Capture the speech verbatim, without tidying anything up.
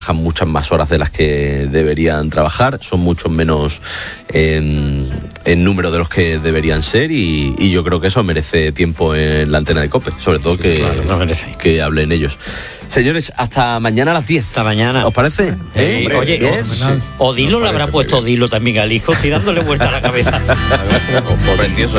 trabajan muchas más horas de las que deberían trabajar, son muchos menos en, en número de los que deberían ser y, y yo creo que eso merece tiempo en la antena de COPE, sobre todo que, claro, no merece. que hablen ellos. Señores, hasta mañana a las diez. Hasta mañana. ¿Os parece? ¿Eh? ¿Eh? Oye, ¿Bien? Odilo le habrá puesto Odilo también al hijo, y dándole vuelta a la cabeza. Precioso.